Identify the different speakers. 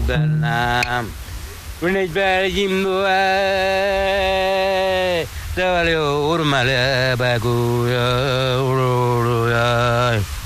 Speaker 1: bennám. Un'egy belgimno te valeo urmale bagúja, urulúja.